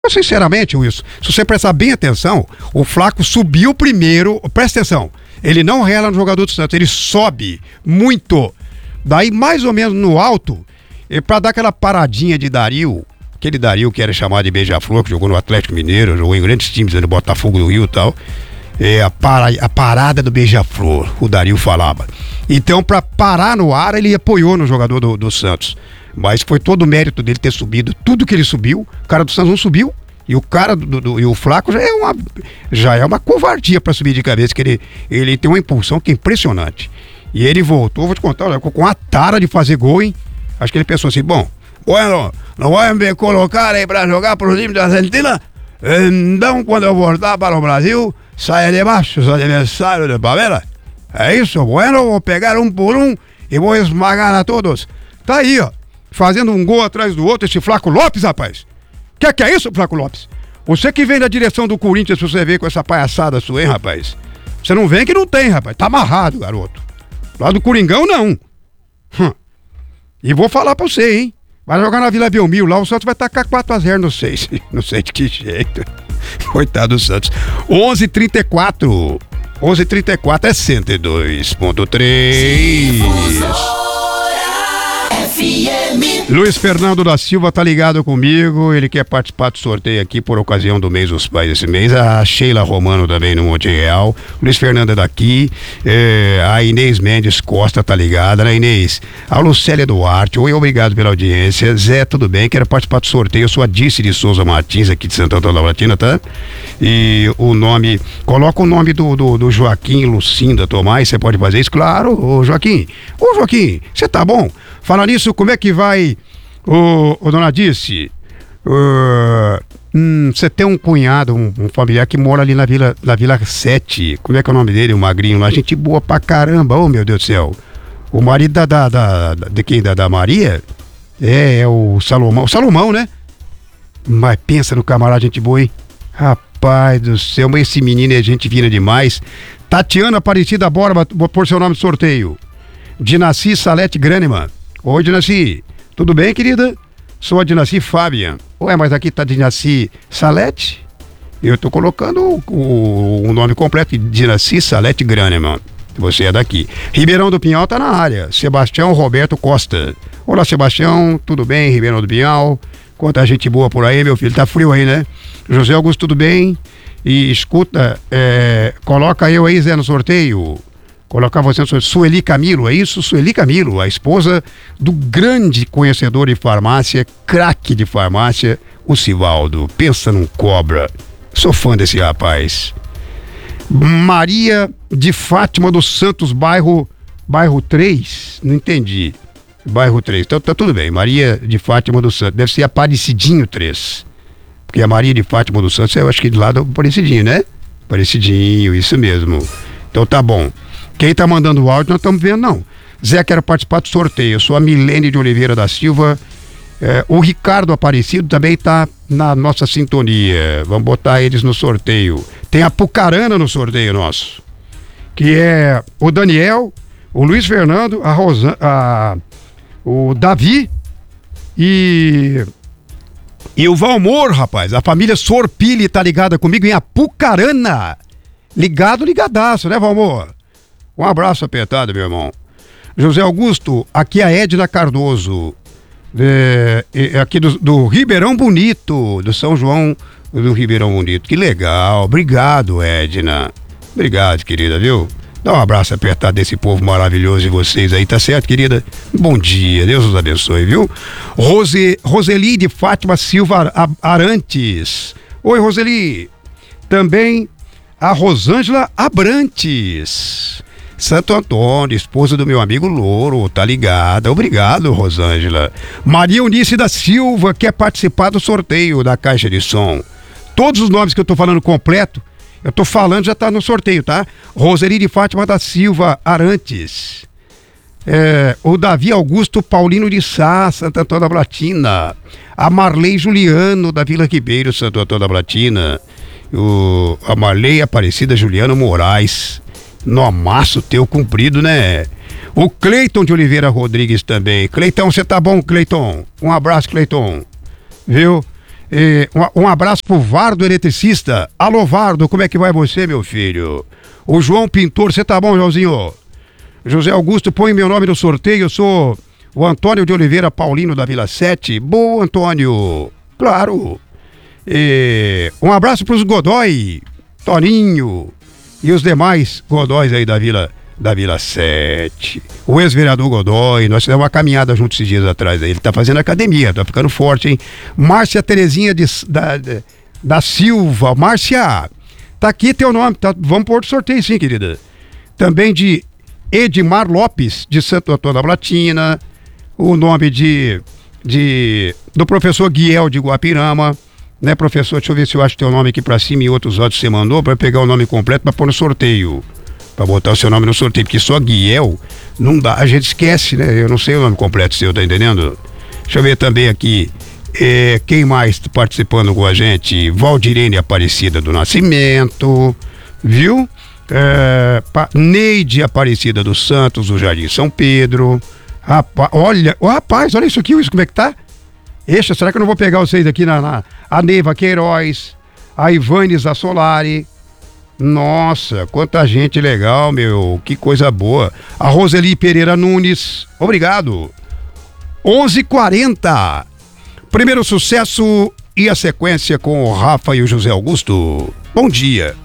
Sinceramente, Wilson, se você prestar bem atenção, o Flaco subiu primeiro, presta atenção, ele não rela no jogador do Santos, ele sobe muito, daí mais ou menos no alto, pra dar aquela paradinha de Dario, aquele Dario que era chamado de Beija-Flor, que jogou no Atlético Mineiro, jogou em grandes times no Botafogo do Rio e tal, a parada do Beija-Flor, o Dario falava. Então, pra parar no ar, ele apoiou no jogador do Santos. Mas foi todo o mérito dele ter subido tudo que ele subiu. O cara do Santos não subiu. E o cara e o Flaco já é uma covardia para subir de cabeça, que ele tem uma impulsão que é impressionante. E ele voltou, vou te contar, olha, com a tara de fazer gol, hein? Acho que ele pensou assim, bom, bueno, não vai me colocar aí para jogar pro time da Argentina? Então, quando eu voltar para o Brasil, saia de baixo, os adversários de Palmeiras. É isso, bueno, vou pegar um por um e vou esmagar a todos. Tá aí, ó. Fazendo um gol atrás do outro, esse Flaco Lopes, rapaz. Que é isso, Flaco Lopes? Você que vem da direção do Corinthians, você vê com essa palhaçada sua, hein, rapaz? Você não vem que não tem, rapaz. Tá amarrado, garoto. Lá do Coringão, não. E vou falar pra você, hein? Vai jogar na Vila Belmiro, lá o Santos vai tacar 4-0, não sei de que jeito. Coitado do Santos. 11h34. 11h34 é 102.3. Luiz Fernando da Silva tá ligado comigo, ele quer participar do sorteio aqui por ocasião do mês dos pais esse mês. A Sheila Romano também no Monte Real. Luiz Fernando é daqui, a Inês Mendes Costa tá ligada, né, Inês? A Lucélia Duarte, oi, obrigado pela audiência. Zé, tudo bem? Quero participar do sorteio. Eu sou a Dice de Souza Martins aqui de Santa Antônio da Platina, tá? E o nome, coloca o nome do Joaquim Lucinda Tomás, você pode fazer isso? Claro, ô Joaquim, você tá bom? Fala nisso, como é que vai, ô dona Dice? Você tem um cunhado, um familiar que mora ali na Vila 7. Como é que é o nome dele, o magrinho lá? Gente boa pra caramba, ô meu Deus do céu. O marido de quem? Da Maria? É o Salomão. Salomão, né? Mas pensa no camarada, gente boa, hein? Rapaz do céu, mas esse menino é gente fina demais. Tatiana Aparecida Borba, vou pôr seu nome no sorteio. Dinaci Salete Graneman. Oi, Dinaci. Tudo bem, querida? Sou a Dinaci Fabian. Ué, mas aqui tá Dinaci Salete? Eu tô colocando o nome completo, Dinaci Salete Graneman. Você é daqui. Ribeirão do Pinhal tá na área. Sebastião Roberto Costa. Olá, Sebastião. Tudo bem, Ribeirão do Pinhal? Quanta gente boa por aí, meu filho. Tá frio aí, né? José Augusto, tudo bem? E escuta, coloca eu aí, Zé, no sorteio. Colocar você no sorteio. Sueli Camilo, é isso? Sueli Camilo, a esposa do grande conhecedor de farmácia, craque de farmácia, o Sivaldo. Pensa num cobra. Sou fã desse rapaz. Maria de Fátima dos Santos, bairro 3? Não entendi. Bairro 3. Então tá tudo bem. Maria de Fátima dos Santos. Deve ser Aparecidinho 3. Porque a Maria de Fátima dos Santos, eu acho que do lado do Aparecidinho, né? Aparecidinho, isso mesmo. Então tá bom. Quem tá mandando o áudio, nós estamos vendo, não. Zé, quero participar do sorteio. Eu sou a Milene de Oliveira da Silva. O Ricardo Aparecido também tá na nossa sintonia. Vamos botar eles no sorteio. Tem a Pucarana no sorteio nosso. Que é o Daniel, o Luiz Fernando, o Davi e o Valmor, rapaz. A família Sorpili tá ligada comigo em Apucarana. Ligadaço, né, Valmor? Um abraço apertado, meu irmão. José Augusto, aqui é a Edna Cardoso, aqui do Ribeirão Bonito, do São João do Ribeirão Bonito. Que legal, obrigado, Edna. Obrigado, querida, viu? Dá um abraço apertado desse povo maravilhoso de vocês aí, tá certo, querida? Bom dia, Deus os abençoe, viu? Roseli de Fátima Silva Arantes. Oi, Roseli. Também a Rosângela Abrantes. Santo Antônio, esposa do meu amigo Louro, tá ligada. Obrigado, Rosângela. Maria Eunice da Silva quer participar do sorteio da caixa de som. Todos os nomes que eu tô falando completo, eu tô falando, já tá no sorteio, tá? Roseli de Fátima da Silva Arantes. O Davi Augusto Paulino de Sá, Santo Antônio da Platina. A Marley Juliano da Vila Ribeiro, Santo Antônio da Platina. A Marley Aparecida Juliano Moraes. No amasso teu cumprido, né? O Cleiton de Oliveira Rodrigues também. Cleiton, você tá bom, Cleiton? Um abraço, Cleiton. Viu? Um abraço pro Vardo Eletricista. Alô, Vardo, como é que vai você, meu filho? O João Pintor, você tá bom, Joãozinho? José Augusto, põe meu nome no sorteio, eu sou o Antônio de Oliveira Paulino da Vila 7. Boa, Antônio. Claro. Um abraço pros Godoy, Toninho e os demais Godóis aí da Vila 7. O ex-vereador Godoy, nós fizemos uma caminhada juntos esses dias atrás. Ele tá fazendo academia, tá ficando forte, hein? Márcia Terezinha da Silva. Márcia, tá aqui teu nome, tá? Vamos pôr o sorteio sim, querida. Também de Edmar Lopes, de Santo Antônio da Platina. O nome do professor Guiel de Guapirama. Né, professor? Deixa eu ver se eu acho teu nome aqui pra cima e outros áudios que você mandou pra pegar o nome completo pra pôr no sorteio. Pra botar o seu nome no sorteio, porque só Guiel não dá, a gente esquece, né? Eu não sei o nome completo seu, tá entendendo? Deixa eu ver também aqui, quem mais participando com a gente? Valdirene Aparecida do Nascimento, viu? Neide Aparecida dos Santos, do Jardim São Pedro. Olha isso aqui, como é que tá? Será que eu não vou pegar vocês aqui a Neiva Queiroz, a Ivanes da Solari? Nossa, quanta gente legal, meu, que coisa boa. A Roseli Pereira Nunes, obrigado. 11h40, primeiro sucesso e a sequência com o Rafa e o José Augusto. Bom dia.